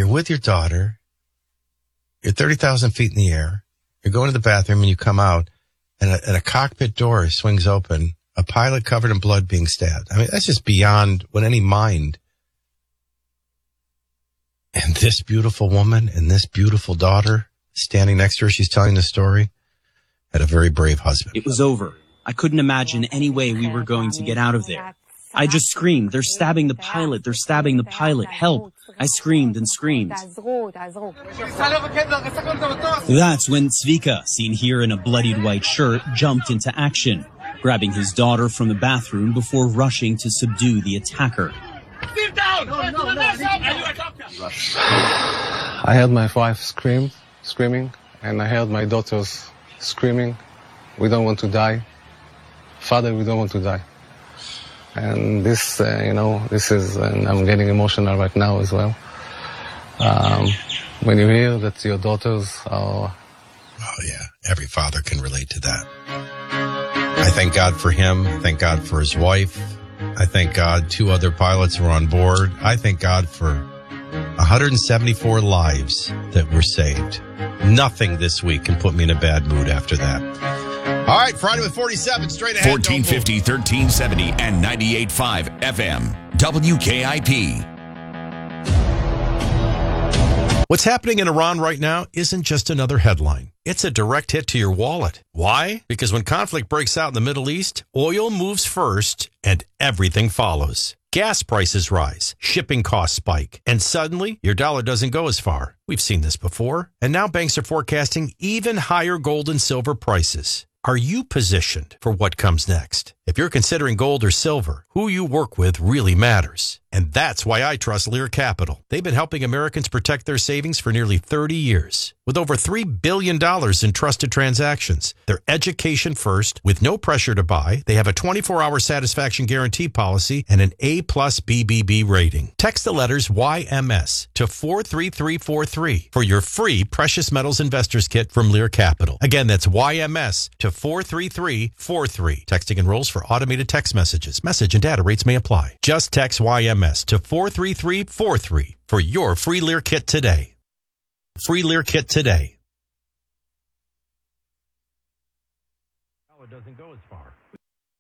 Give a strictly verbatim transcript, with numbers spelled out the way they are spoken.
You're with your daughter. You're thirty thousand feet in the air. You're going to the bathroom and you come out and a, and a cockpit door swings open. A pilot covered in blood being stabbed. I mean, that's just beyond what any mind. And this beautiful woman and this beautiful daughter standing next to her, she's telling the story, had a very brave husband. It was over. I couldn't imagine any way we were going to get out of there. I just screamed, they're stabbing the pilot, they're stabbing the pilot, help. I screamed and screamed. That's when Zvika, seen here in a bloodied white shirt, jumped into action, grabbing his daughter from the bathroom before rushing to subdue the attacker. Sit down! No, no, no. I heard my wife scream, screaming, and I heard my daughters screaming, we don't want to die. Father, we don't want to die. And this, uh, you know, this is, and I'm getting emotional right now as well. Um, when you hear that your daughters are... Oh, yeah. Every father can relate to that. I thank God for him. Thank God for his wife. I thank God two other pilots were on board. I thank God for one hundred seventy-four lives that were saved. Nothing this week can put me in a bad mood after that. All right, Friday with forty-seven, straight ahead. fourteen fifty, thirteen seventy, and ninety-eight point five F M. W K I P. What's happening in Iran right now isn't just another headline. It's a direct hit to your wallet. Why? Because when conflict breaks out in the Middle East, oil moves first and everything follows. Gas prices rise, shipping costs spike, and suddenly your dollar doesn't go as far. We've seen this before, and now banks are forecasting even higher gold and silver prices. Are you positioned for what comes next? If you're considering gold or silver, who you work with really matters. And that's why I trust Lear Capital. They've been helping Americans protect their savings for nearly thirty years. With over three billion dollars in trusted transactions, they're education first, with no pressure to buy. They have a twenty-four hour satisfaction guarantee policy and an A plus B B B rating. Text the letters Y M S to four three three four three for your free Precious Metals Investors Kit from Lear Capital. Again, that's Y M S to four three three four three. Texting enrolls for automated text messages. Message and data rates may apply. Just text Y M S to four three three four three for your free Lear Kit today. Free Lear Kit today.